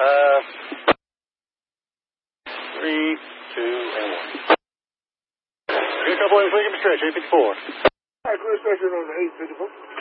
3, 2, and 1. Here's a couple of wings, stretch, 854. Clear station on the 854.